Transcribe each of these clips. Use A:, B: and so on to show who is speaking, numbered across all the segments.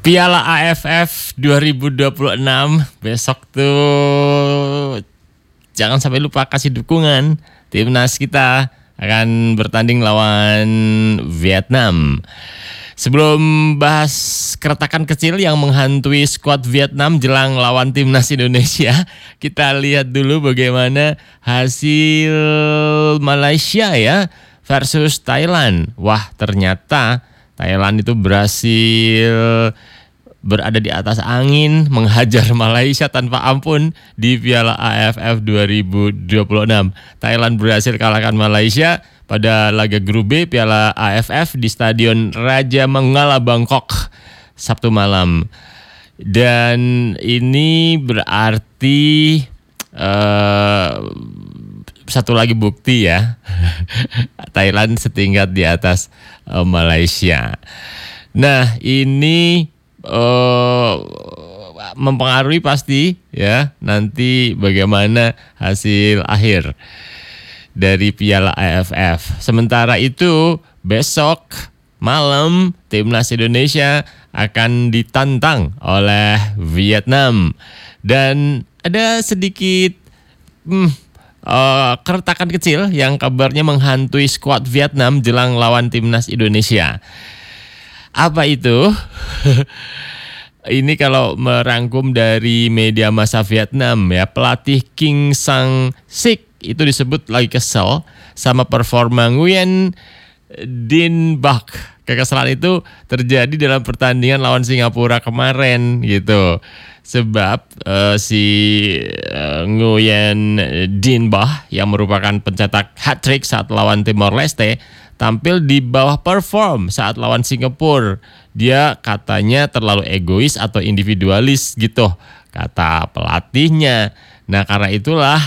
A: Piala AFF 2026 besok tuh jangan sampai lupa kasih dukungan. Timnas kita akan bertanding lawan Vietnam. Sebelum bahas keretakan kecil yang menghantui skuad Vietnam jelang lawan timnas Indonesia, kita lihat dulu bagaimana hasil Malaysia ya versus Thailand. Wah, ternyata Thailand itu berhasil berada di atas angin, menghajar Malaysia tanpa ampun di Piala AFF 2026. Thailand berhasil kalahkan Malaysia pada laga grup B Piala AFF di Stadion Raja Mangala Bangkok Sabtu malam. Dan ini berarti satu lagi bukti ya, Thailand setingkat di atas Malaysia. Nah, ini mempengaruhi pasti ya nanti bagaimana hasil akhir dari Piala AFF. Sementara itu besok malam timnas Indonesia akan ditantang oleh Vietnam dan ada sedikit keretakan kecil yang kabarnya menghantui skuad Vietnam jelang lawan timnas Indonesia. Apa itu? Ini kalau merangkum dari media massa Vietnam ya, pelatih King Sang Sik itu disebut lagi kesel sama performa Nguyen Din Bach. Kekesalan itu terjadi dalam pertandingan lawan Singapura kemarin gitu. Sebab si Nguyen Din Bach yang merupakan pencetak hat-trick saat lawan Timor Leste tampil di bawah perform saat lawan Singapura. Dia katanya terlalu egois atau individualis gitu, kata pelatihnya. Nah, karena itulah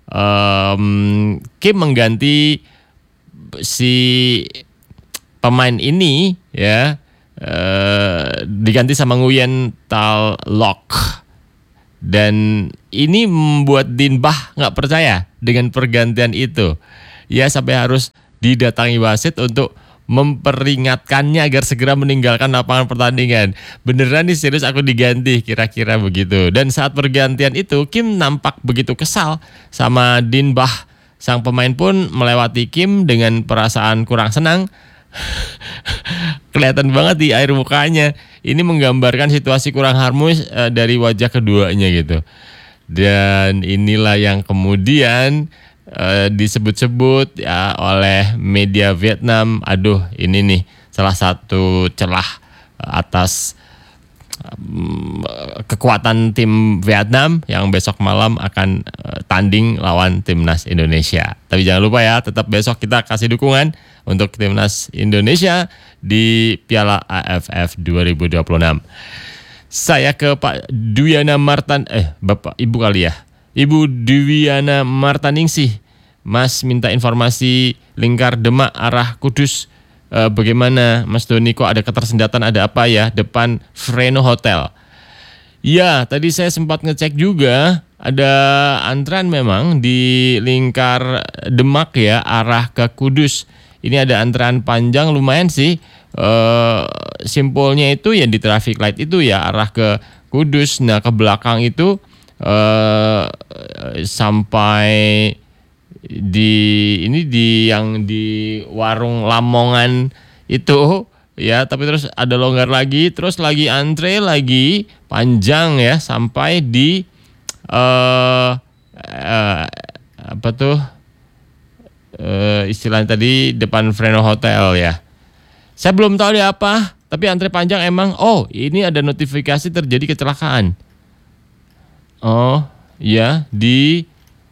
A: Kim mengganti si pemain ini ya, diganti sama Nguyen Tal Loc. Dan ini membuat Din Bach nggak percaya dengan pergantian itu. Ya, sampai harus didatangi wasit untuk memperingatkannya agar segera meninggalkan lapangan pertandingan. Beneran nih, serius aku diganti, kira-kira begitu. Dan saat pergantian itu Kim nampak begitu kesal sama Din Bach. Sang pemain pun melewati Kim dengan perasaan kurang senang. Kelihatan banget di air mukanya. Ini menggambarkan situasi kurang harmonis dari wajah keduanya gitu. Dan inilah yang kemudian disebut-sebut ya oleh media Vietnam. Aduh, ini nih salah satu celah atas kekuatan tim Vietnam yang besok malam akan tanding lawan timnas Indonesia. Tapi jangan lupa ya, tetap besok kita kasih dukungan untuk timnas Indonesia di Piala AFF 2026. Saya ke Pak Dwiana Martan, Bapak Ibu kali ya. Ibu Dwiana Martaningsih, Mas minta informasi Lingkar Demak arah Kudus. Bagaimana Mas Doni, kok ada ketersendatan, ada apa ya depan Freno Hotel? Ya, tadi saya sempat ngecek juga ada antrean memang di Lingkar Demak ya arah ke Kudus. Ini ada antrean panjang lumayan sih. Simpulnya itu ya di traffic light itu ya arah ke Kudus. Nah, ke belakang itu sampai di yang di warung Lamongan itu ya, tapi terus ada longgar lagi, terus lagi antre lagi panjang ya sampai di apa tuh istilahnya tadi depan Freno Hotel ya. Saya belum tahu dia apa, tapi antre panjang emang. Oh, ini ada notifikasi terjadi kecelakaan. Oh, ya di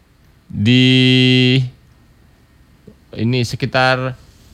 A: ini sekitar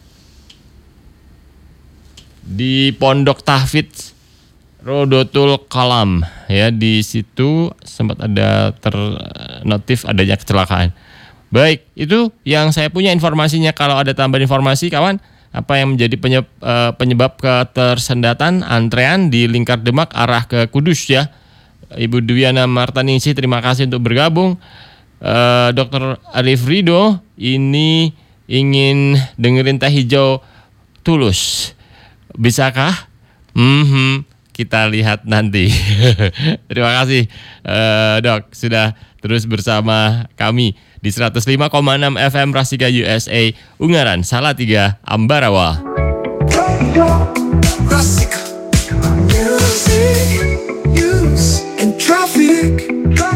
A: di Pondok Tahfidz Rodotul Kalam ya, di situ sempat ada ternotif adanya kecelakaan. Baik, itu yang saya punya informasinya. Kalau ada tambahan informasi kawan, apa yang menjadi penyebab ketersendatan antrean di Lingkar Demak arah ke Kudus ya. Ibu Dwiana Martaningsih, terima kasih untuk bergabung. Dr. Arif Ridho ini ingin dengerin Teh Hijau Tulus. Bisakah? kita lihat nanti. Terima kasih Dok sudah terus bersama kami di 105,6 FM Rasika USA Ungaran Salatiga Ambarawa.
B: Rasika Music News and Traffic.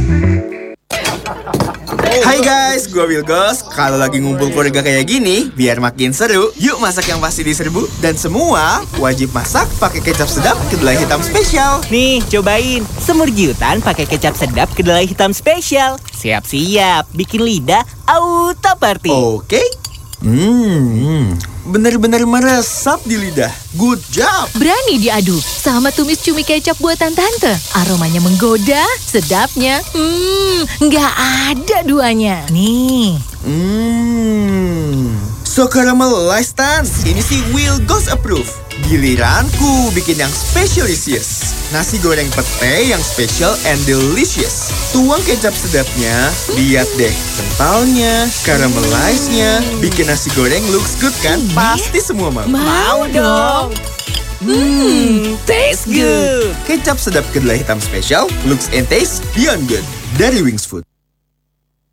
C: Hai guys, gue Wilgos. Kalau lagi ngumpul keluarga kayak gini, biar makin seru, yuk masak yang pasti diserbu. Dan semua wajib masak pakai kecap sedap kedelai hitam spesial.
D: Nih, cobain semur jiutan pakai kecap sedap kedelai hitam spesial. Siap-siap, bikin lidah auto party.
C: Oke. Bener-bener meresap di lidah. Good job.
E: Berani diadu sama tumis cumi kecap buatan tante. Aromanya menggoda, sedapnya, nggak ada duanya.
D: Nih,
C: So caramelized Tan. Ini sih Wilgos approve. Giliranku bikin yang specialisius. Nasi goreng pete yang special and delicious. Tuang kecap sedapnya, lihat deh kentalnya, caramelized-nya. Bikin nasi goreng looks good kan? Pasti semua mau.
E: Mau dong.
D: taste good.
C: Kecap sedap kedelai hitam spesial, looks and taste beyond good. Dari Wings Food.